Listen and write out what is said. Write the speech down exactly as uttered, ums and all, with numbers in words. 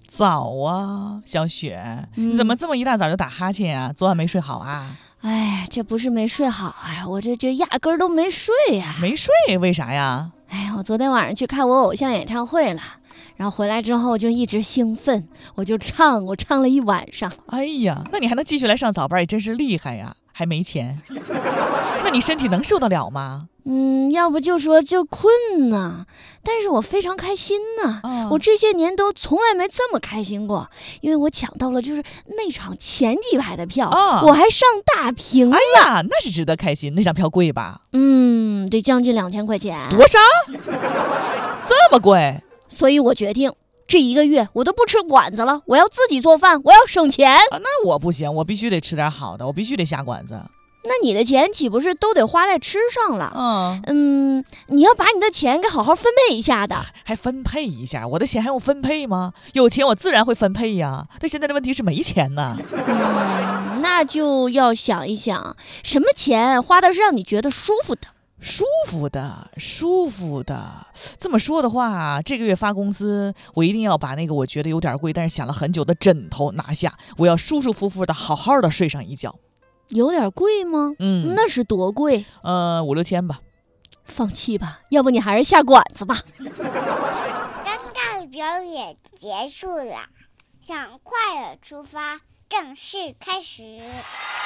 早啊，小雪、 嗯、 你怎么这么一大早就打哈欠啊？昨晚没睡好啊？ 哎，这不是没睡好，哎，我这这压根儿都没睡呀、 啊。没睡？为啥呀？ 哎，我昨天晚上去看我偶像演唱会了，然后回来之后就一直兴奋，我就唱，我唱了一晚上。 哎呀，那你还能继续来上早班，也真是厉害呀！还没钱，那你身体能受得了吗？ 嗯，要不就说就困呢，但是我非常开心呢、 哦、 我这些年都从来没这么开心过，因为我抢到了就是那场前几排的票、哦、我还上大屏了。 哎呀，那是值得开心，那张票贵吧？ 嗯，得将近两千块钱。 多少？这么贵？ 所以我决定这一个月我都不吃馆子了，我要自己做饭，我要省钱、 啊、那我不行，我必须得吃点好的，我必须得下馆子。 那你的钱岂不是都得花在吃上了？ 嗯嗯，你要把你的钱给好好分配一下的。 还分配一下？我的钱还用分配吗？有钱我自然会分配呀。但现在的问题是没钱呢。 嗯，那就要想一想，什么钱花的是让你觉得舒服的。 舒服的，舒服的。这么说的话，这个月发工资，我一定要把那个我觉得有点贵，但是想了很久的枕头拿下，我要舒舒服服的，好好的睡上一觉。 有点贵吗？ 嗯， 那是多贵？ 呃，五六千吧。 放弃吧，要不你还是下馆子吧。 尴尬表演结束了，向快乐出发正式开始。